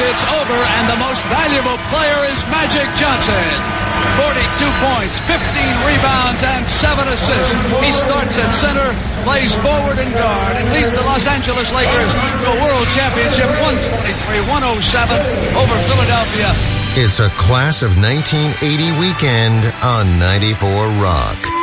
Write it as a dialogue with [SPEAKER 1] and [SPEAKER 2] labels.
[SPEAKER 1] it's over, and the most valuable player is Magic Johnson. 42 points, 15 rebounds, and 7 assists. He starts at center, plays forward and guard, and leads the Los Angeles Lakers to a world championship 123-107 over Philadelphia.
[SPEAKER 2] It's a class of 1980 weekend on 94 Rock.